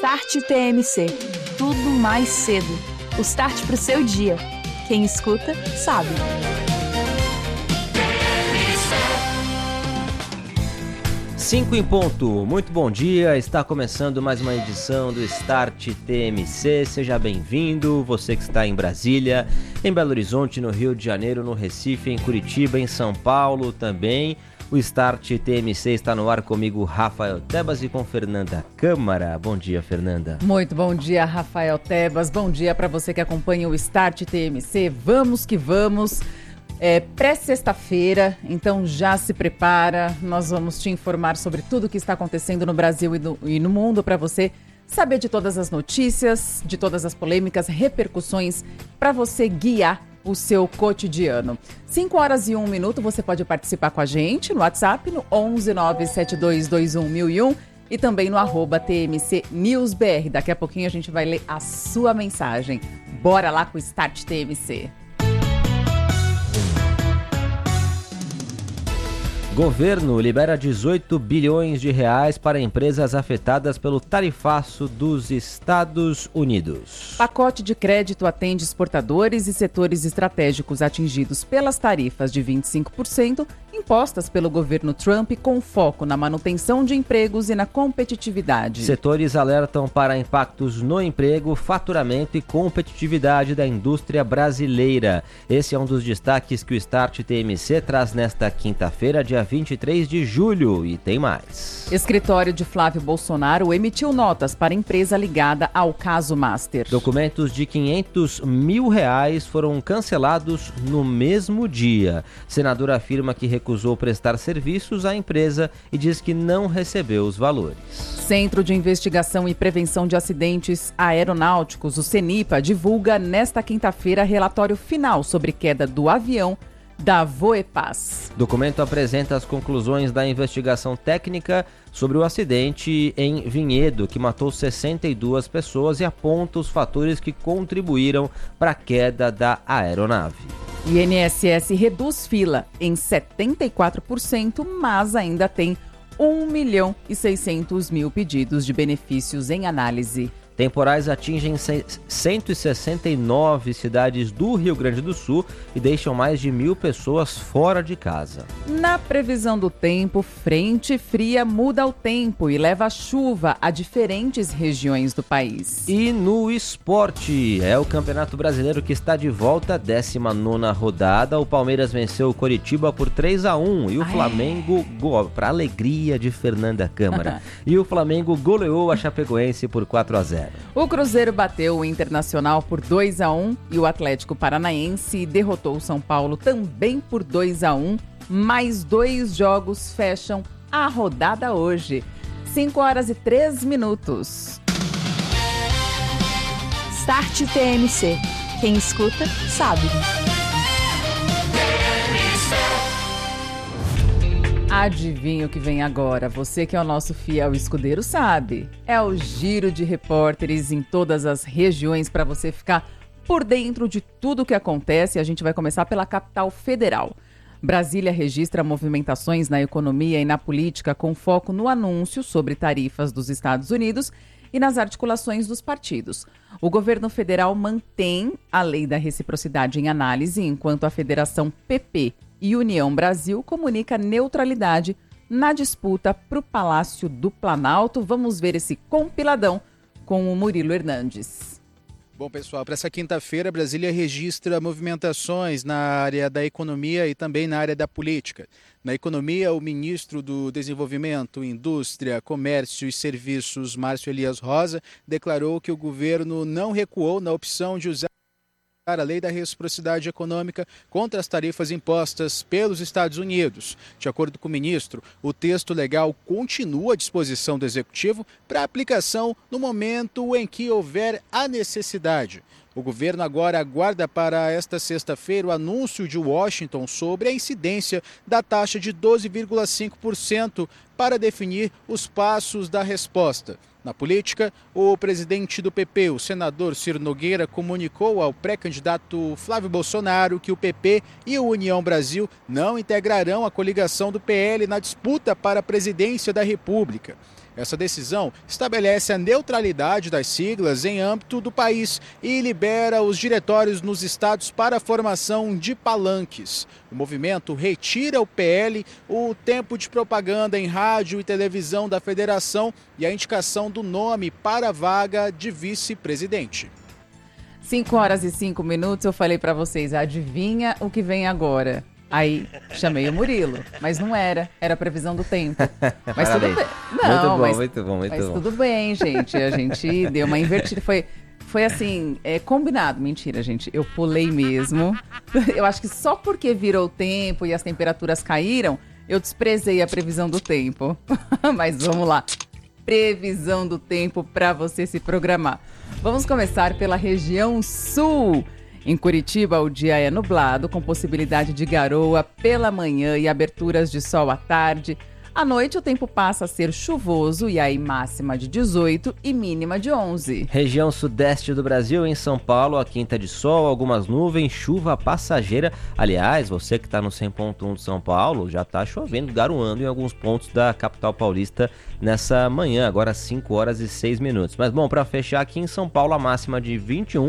Start TMC. Tudo mais cedo. O start para o seu dia. Quem escuta, sabe. Cinco em ponto. Muito bom dia. Está começando mais uma edição do Start TMC. Seja bem-vindo. Você que está em Brasília, em Belo Horizonte, no Rio de Janeiro, no Recife, em Curitiba, em São Paulo também. O Start TMC está no ar comigo, Rafael Tebas, e com Fernanda Câmara. Bom dia, Fernanda. Muito bom dia, Rafael Tebas. Bom dia para você que acompanha o Start TMC. Vamos que vamos. Pré-sexta-feira, então já se prepara. Nós vamos te informar sobre tudo o que está acontecendo no Brasil e no mundo para você saber de todas as notícias, de todas as polêmicas, repercussões, para você guiar o seu cotidiano. 5h01, você pode participar com a gente no WhatsApp, no 11 97221 1001 e também no @TMC NewsBR. Daqui a pouquinho a gente vai ler a sua mensagem. Bora lá com o Start TMC. Governo libera 18 bilhões de reais para empresas afetadas pelo tarifaço dos Estados Unidos. Pacote de crédito atende exportadores e setores estratégicos atingidos pelas tarifas de 25% impostas pelo governo Trump, com foco na manutenção de empregos e na competitividade. Setores alertam para impactos no emprego, faturamento e competitividade da indústria brasileira. Esse é um dos destaques que o Start TMC traz nesta quinta-feira, dia 23 de julho, e tem mais. Escritório de Flávio Bolsonaro emitiu notas para empresa ligada ao caso Master. Documentos de R$500 mil foram cancelados no mesmo dia. Senador afirma que recusou prestar serviços à empresa e diz que não recebeu os valores. Centro de Investigação e Prevenção de Acidentes Aeronáuticos, o CENIPA, divulga nesta quinta-feira relatório final sobre queda do avião da Voepaz. Documento apresenta as conclusões da investigação técnica sobre o acidente em Vinhedo, que matou 62 pessoas, e aponta os fatores que contribuíram para a queda da aeronave. INSS reduz fila em 74%, mas ainda tem 1.600.000 pedidos de benefícios em análise. Temporais atingem 169 cidades do Rio Grande do Sul e deixam mais de 1.000 pessoas fora de casa. Na previsão do tempo, frente fria muda o tempo e leva chuva a diferentes regiões do país. E no esporte, é o Campeonato Brasileiro que está de volta, 19ª rodada. O Palmeiras venceu o Coritiba por 3-1 e o Flamengo, para alegria de Fernanda Câmara, e o Flamengo goleou a Chapecoense por 4-0. O Cruzeiro bateu o Internacional por 2-1 e o Atlético Paranaense derrotou o São Paulo também por 2-1. Mais 2 jogos fecham a rodada hoje. 5h03. Start TMC. Quem escuta, sabe. Adivinha o que vem agora? Você que é o nosso fiel escudeiro sabe. É o giro de repórteres em todas as regiões para você ficar por dentro de tudo o que acontece. A gente vai começar pela capital federal. Brasília registra movimentações na economia e na política com foco no anúncio sobre tarifas dos Estados Unidos e nas articulações dos partidos. O governo federal mantém a lei da reciprocidade em análise, enquanto a Federação PP e União Brasil comunica neutralidade na disputa para o Palácio do Planalto. Vamos ver esse compiladão com o Murilo Hernandes. Bom, pessoal, para essa quinta-feira, Brasília registra movimentações na área da economia e também na área da política. Na economia, o ministro do Desenvolvimento, Indústria, Comércio e Serviços, Márcio Elias Rosa, declarou que o governo não recuou na opção de usar a lei da reciprocidade econômica contra as tarifas impostas pelos Estados Unidos. De acordo com o ministro, o texto legal continua à disposição do Executivo para aplicação no momento em que houver a necessidade. O governo agora aguarda para esta sexta-feira o anúncio de Washington sobre a incidência da taxa de 12,5% para definir os passos da resposta. Na política, o presidente do PP, o senador Ciro Nogueira, comunicou ao pré-candidato Flávio Bolsonaro que o PP e a União Brasil não integrarão a coligação do PL na disputa para a presidência da República. Essa decisão estabelece a neutralidade das siglas em âmbito do país e libera os diretórios nos estados para a formação de palanques. O movimento retira o PL, o tempo de propaganda em rádio e televisão da federação e a indicação do nome para a vaga de vice-presidente. 5h05, eu falei pra vocês, adivinha o que vem agora? Aí chamei o Murilo, mas não era a previsão do tempo. Mas tudo bem. Não, muito bom. Tudo bem, gente. A gente deu uma invertida. Foi assim, combinado. Mentira, gente. Eu pulei mesmo. Eu acho que só porque virou o tempo e as temperaturas caíram, eu desprezei a previsão do tempo. Mas vamos lá. Previsão do tempo para você se programar. Vamos começar pela região sul. Em Curitiba, o dia é nublado, com possibilidade de garoa pela manhã e aberturas de sol à tarde. À noite, o tempo passa a ser chuvoso e aí máxima de 18 e mínima de 11. Região sudeste do Brasil, em São Paulo, a quinta de sol, algumas nuvens, chuva passageira. Aliás, você que está no 100.1 de São Paulo, já está chovendo, garoando em alguns pontos da capital paulista nessa manhã, agora 5h06. Mas bom, para fechar aqui em São Paulo, a máxima de 21